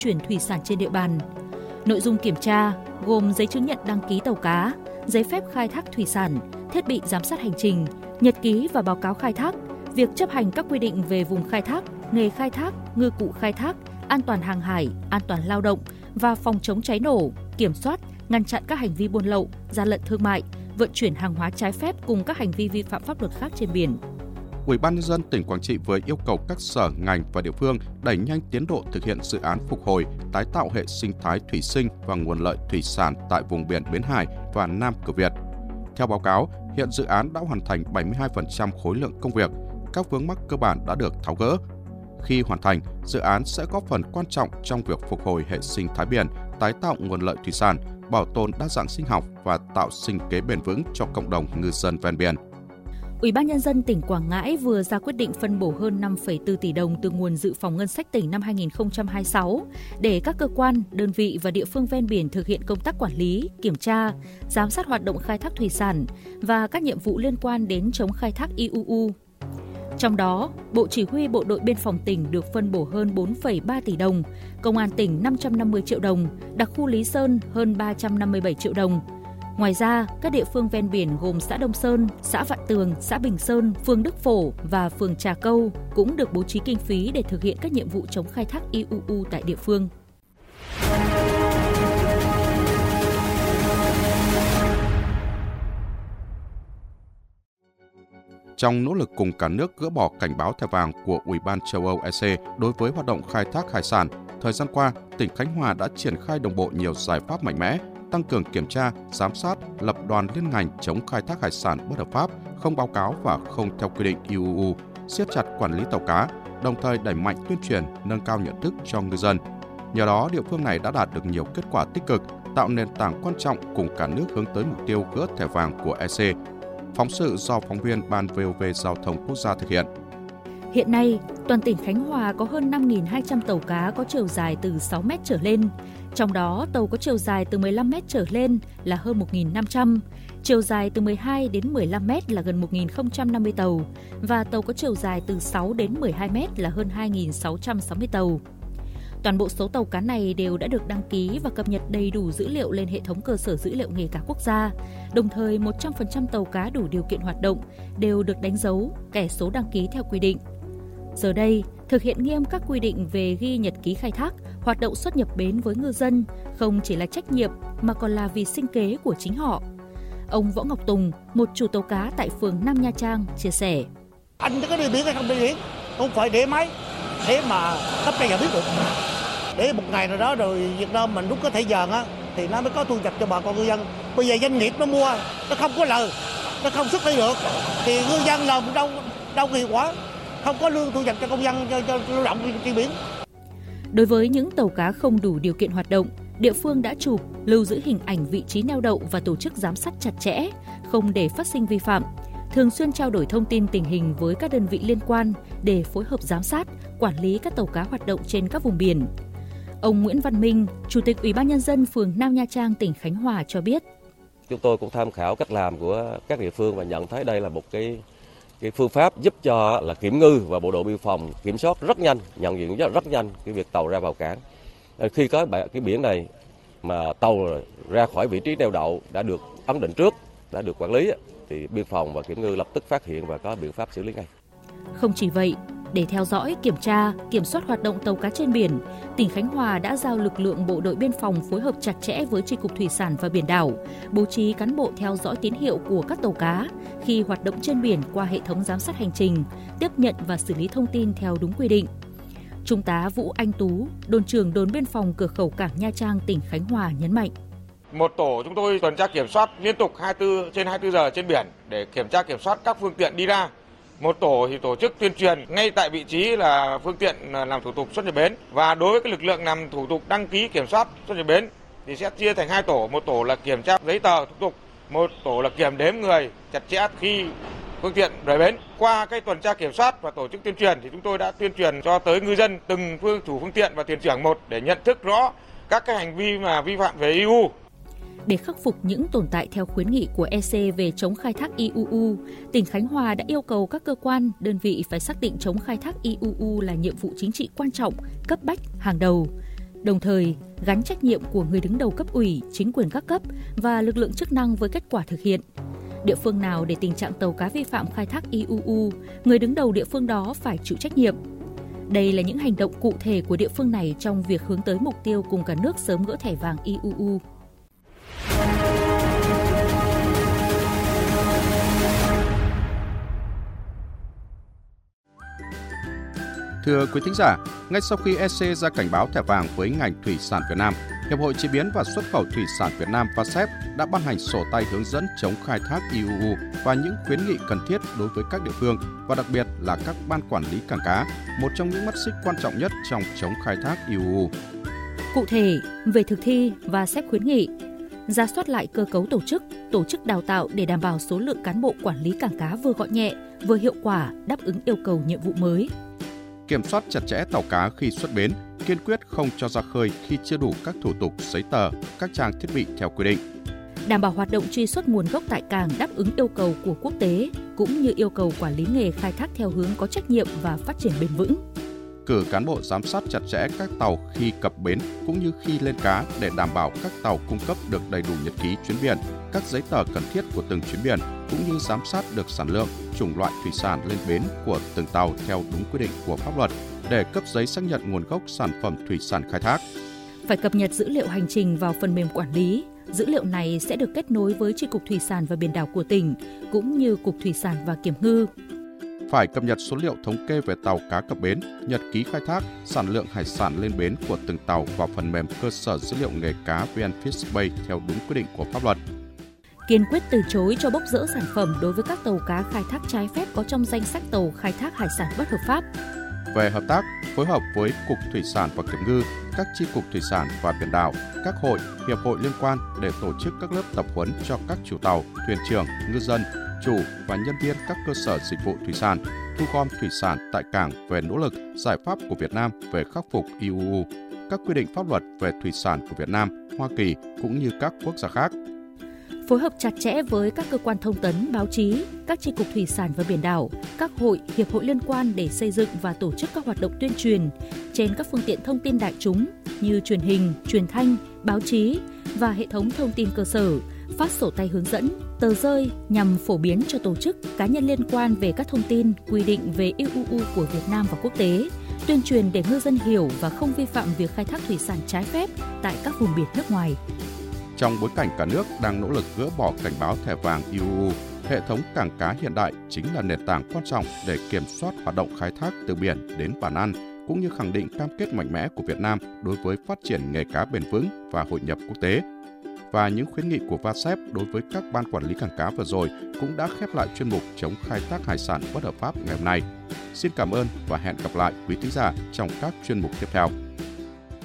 chuyển thủy sản trên địa bàn. Nội dung kiểm tra gồm giấy chứng nhận đăng ký tàu cá, giấy phép khai thác thủy sản, thiết bị giám sát hành trình, nhật ký và báo cáo khai thác, việc chấp hành các quy định về vùng khai thác, nghề khai thác, ngư cụ khai thác, an toàn hàng hải, an toàn lao động và phòng chống cháy nổ, kiểm soát, ngăn chặn các hành vi buôn lậu, gian lận thương mại, vận chuyển hàng hóa trái phép cùng các hành vi vi phạm pháp luật khác trên biển. Ủy ban nhân dân tỉnh Quảng Trị vừa yêu cầu các sở, ngành và địa phương đẩy nhanh tiến độ thực hiện dự án phục hồi, tái tạo hệ sinh thái thủy sinh và nguồn lợi thủy sản tại vùng biển Bến Hải và Nam Cửa Việt. Theo báo cáo, hiện dự án đã hoàn thành 72% khối lượng công việc, các vướng mắc cơ bản đã được tháo gỡ. Khi hoàn thành, dự án sẽ góp phần quan trọng trong việc phục hồi hệ sinh thái biển, tái tạo nguồn lợi thủy sản, bảo tồn đa dạng sinh học và tạo sinh kế bền vững cho cộng đồng ngư dân ven biển. Ủy ban nhân dân tỉnh Quảng Ngãi vừa ra quyết định phân bổ hơn 5,4 tỷ đồng từ nguồn dự phòng ngân sách tỉnh năm 2026 để các cơ quan, đơn vị và địa phương ven biển thực hiện công tác quản lý, kiểm tra, giám sát hoạt động khai thác thủy sản và các nhiệm vụ liên quan đến chống khai thác IUU. Trong đó, Bộ Chỉ huy Bộ đội Biên phòng tỉnh được phân bổ hơn 4,3 tỷ đồng, Công an tỉnh 550 triệu đồng, đặc khu Lý Sơn hơn 357 triệu đồng. Ngoài ra, các địa phương ven biển gồm xã Đông Sơn, xã Vạn Tường, xã Bình Sơn, phường Đức Phổ và phường Trà Câu cũng được bố trí kinh phí để thực hiện các nhiệm vụ chống khai thác IUU tại địa phương. Trong nỗ lực cùng cả nước gỡ bỏ cảnh báo thẻ vàng của Ủy ban châu Âu EC đối với hoạt động khai thác hải sản, thời gian qua, tỉnh Khánh Hòa đã triển khai đồng bộ nhiều giải pháp mạnh mẽ, tăng cường kiểm tra, giám sát, lập đoàn liên ngành chống khai thác hải sản bất hợp pháp, không báo cáo và không theo quy định IUU, siết chặt quản lý tàu cá, đồng thời đẩy mạnh tuyên truyền, nâng cao nhận thức cho ngư dân. Nhờ đó, địa phương này đã đạt được nhiều kết quả tích cực, tạo nền tảng quan trọng cùng cả nước hướng tới mục tiêu gỡ thẻ vàng của EC. Phóng sự do phóng viên Ban VOV Giao thông Quốc gia thực hiện. Hiện nay, toàn tỉnh Khánh Hòa có hơn 5.200 tàu cá có chiều dài từ 6 mét trở lên. Trong đó, tàu có chiều dài từ 15 mét trở lên là hơn 1.500, chiều dài từ 12 đến 15 mét là gần 1.050 tàu và tàu có chiều dài từ 6 đến 12 mét là hơn 2.660 tàu. Toàn bộ số tàu cá này đều đã được đăng ký và cập nhật đầy đủ dữ liệu lên hệ thống cơ sở dữ liệu nghề cá quốc gia. Đồng thời, 100% tàu cá đủ điều kiện hoạt động đều được đánh dấu, kẻ số đăng ký theo quy định. Giờ đây, thực hiện nghiêm các quy định về ghi nhật ký khai thác, hoạt động xuất nhập bến với ngư dân không chỉ là trách nhiệm mà còn là vì sinh kế của chính họ. Ông Võ Ngọc Tùng, một chủ tàu cá tại phường Nam Nha Trang, chia sẻ. Anh có đi biển hay không đi biển, không phải để máy, thế mà cấp trên nhà biết được. Để một ngày nào đó rồi Việt Nam mình lúc có thể dần á, thì nó mới có thu nhập cho bà con ngư dân. Bây giờ doanh nghiệp nó mua, nó không có lời, nó không xuất đi được, thì ngư dân làm đâu hiệu quả, không có lương thu nhập cho công dân, cho lao động trên biển. Đối với những tàu cá không đủ điều kiện hoạt động, địa phương đã chụp, lưu giữ hình ảnh vị trí neo đậu và tổ chức giám sát chặt chẽ, không để phát sinh vi phạm. Thường xuyên trao đổi thông tin tình hình với các đơn vị liên quan để phối hợp giám sát, quản lý các tàu cá hoạt động trên các vùng biển. Ông Nguyễn Văn Minh, Chủ tịch Ủy ban nhân dân phường Nam Nha Trang, tỉnh Khánh Hòa cho biết. Chúng tôi cũng tham khảo cách làm của các địa phương và nhận thấy đây là một cái phương pháp giúp cho là kiểm ngư và bộ đội biên phòng kiểm soát rất nhanh, nhận diện rất nhanh cái việc tàu ra vào cảng. Khi có cái biển này mà tàu ra khỏi vị trí neo đậu đã được ấn định trước, đã được quản lý thì biên phòng và kiểm ngư lập tức phát hiện và có biện pháp xử lý ngay. Không chỉ vậy, để theo dõi, kiểm tra, kiểm soát hoạt động tàu cá trên biển, tỉnh Khánh Hòa đã giao lực lượng bộ đội biên phòng phối hợp chặt chẽ với Chi cục Thủy sản và Biển đảo, bố trí cán bộ theo dõi tín hiệu của các tàu cá khi hoạt động trên biển qua hệ thống giám sát hành trình, tiếp nhận và xử lý thông tin theo đúng quy định. Trung tá Vũ Anh Tú, đồn trưởng đồn biên phòng cửa khẩu cảng Nha Trang, tỉnh Khánh Hòa nhấn mạnh. Một tổ chúng tôi tuần tra kiểm soát liên tục 24/24 giờ trên biển để kiểm tra kiểm soát các phương tiện đi ra. Một tổ thì tổ chức tuyên truyền ngay tại vị trí là phương tiện làm thủ tục xuất nhập bến, và đối với cái lực lượng làm thủ tục đăng ký kiểm soát xuất nhập bến thì sẽ chia thành hai tổ, một tổ là kiểm tra giấy tờ thủ tục, một tổ là kiểm đếm người chặt chẽ khi phương tiện rời bến. Qua cái tuần tra kiểm soát và tổ chức tuyên truyền thì chúng tôi đã tuyên truyền cho tới ngư dân, từng chủ phương tiện và thuyền trưởng một để nhận thức rõ các cái hành vi mà vi phạm về IUU. Để khắc phục những tồn tại theo khuyến nghị của EC về chống khai thác IUU, tỉnh Khánh Hòa đã yêu cầu các cơ quan, đơn vị phải xác định chống khai thác IUU là nhiệm vụ chính trị quan trọng, cấp bách, hàng đầu. đồng thời gắn trách nhiệm của người đứng đầu cấp ủy, chính quyền các cấp và lực lượng chức năng với kết quả thực hiện. Địa phương nào để tình trạng tàu cá vi phạm khai thác IUU, người đứng đầu địa phương đó phải chịu trách nhiệm. Đây là những hành động cụ thể của địa phương này trong việc hướng tới mục tiêu cùng cả nước sớm gỡ thẻ vàng IUU. Thưa quý thính giả, ngay sau khi EC ra cảnh báo thẻ vàng với ngành thủy sản Việt Nam, Hiệp hội Chế biến và Xuất khẩu Thủy sản Việt Nam VASEP đã ban hành sổ tay hướng dẫn chống khai thác IUU và những khuyến nghị cần thiết đối với các địa phương và đặc biệt là các ban quản lý cảng cá, một trong những mắt xích quan trọng nhất trong chống khai thác IUU. Cụ thể, về thực thi, VASEP khuyến nghị rà soát lại cơ cấu tổ chức đào tạo để đảm bảo số lượng cán bộ quản lý cảng cá vừa gọn nhẹ, vừa hiệu quả, đáp ứng yêu cầu nhiệm vụ mới. Kiểm soát chặt chẽ tàu cá khi xuất bến, kiên quyết không cho ra khơi khi chưa đủ các thủ tục giấy tờ, các trang thiết bị theo quy định. Đảm bảo hoạt động truy xuất nguồn gốc tại cảng đáp ứng yêu cầu của quốc tế, cũng như yêu cầu quản lý nghề khai thác theo hướng có trách nhiệm và phát triển bền vững. Cử cán bộ giám sát chặt chẽ các tàu khi cập bến cũng như khi lên cá để đảm bảo các tàu cung cấp được đầy đủ nhật ký chuyến biển, các giấy tờ cần thiết của từng chuyến biển, cũng như giám sát được sản lượng, chủng loại thủy sản lên bến của từng tàu theo đúng quy định của pháp luật để cấp giấy xác nhận nguồn gốc sản phẩm thủy sản khai thác. Phải cập nhật dữ liệu hành trình vào phần mềm quản lý. Dữ liệu này sẽ được kết nối với Chi cục Thủy sản và Biển đảo của tỉnh, cũng như Cục Thủy sản và Kiểm ngư. Phải cập nhật số liệu thống kê về tàu cá cập bến, nhật ký khai thác, sản lượng hải sản lên bến của từng tàu vào phần mềm cơ sở dữ liệu nghề cá VnFishBase theo đúng quy định của pháp luật. Kiên quyết từ chối cho bốc dỡ sản phẩm đối với các tàu cá khai thác trái phép có trong danh sách tàu khai thác hải sản bất hợp pháp. Về hợp tác, phối hợp với Cục Thủy sản và Kiểm ngư, các chi cục thủy sản và biển đảo, các hội, hiệp hội liên quan để tổ chức các lớp tập huấn cho các chủ tàu, thuyền trưởng, ngư dân, chủ và nhân viên các cơ sở dịch vụ thủy sản, thu gom thủy sản tại cảng về nỗ lực, giải pháp của Việt Nam về khắc phục IUU, các quy định pháp luật về thủy sản của Việt Nam, Hoa Kỳ cũng như các quốc gia khác. Phối hợp chặt chẽ với các cơ quan thông tấn, báo chí, các chi cục thủy sản và biển đảo, các hội, hiệp hội liên quan để xây dựng và tổ chức các hoạt động tuyên truyền trên các phương tiện thông tin đại chúng như truyền hình, truyền thanh, báo chí và hệ thống thông tin cơ sở, phát sổ tay hướng dẫn, tờ rơi nhằm phổ biến cho tổ chức, cá nhân liên quan về các thông tin, quy định về IUU của Việt Nam và quốc tế, tuyên truyền để ngư dân hiểu và không vi phạm việc khai thác thủy sản trái phép tại các vùng biển nước ngoài. Trong bối cảnh cả nước đang nỗ lực gỡ bỏ cảnh báo thẻ vàng IUU, hệ thống cảng cá hiện đại chính là nền tảng quan trọng để kiểm soát hoạt động khai thác từ biển đến bàn ăn, cũng như khẳng định cam kết mạnh mẽ của Việt Nam đối với phát triển nghề cá bền vững và hội nhập quốc tế. Và những khuyến nghị của VASEP đối với các ban quản lý cảng cá vừa rồi cũng đã khép lại chuyên mục chống khai thác hải sản bất hợp pháp ngày hôm nay. Xin cảm ơn và hẹn gặp lại quý thính giả trong các chuyên mục tiếp theo.